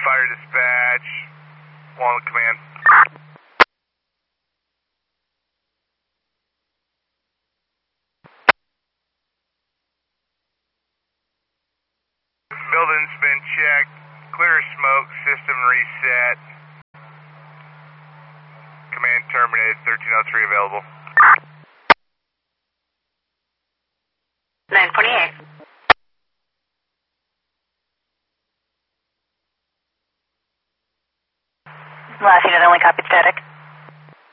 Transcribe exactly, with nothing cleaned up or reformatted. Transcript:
fire dispatch. One command. Building's been checked. Clear smoke. System reset. Command terminated. thirteen oh three available. nine twenty-eight. Last unit only copy.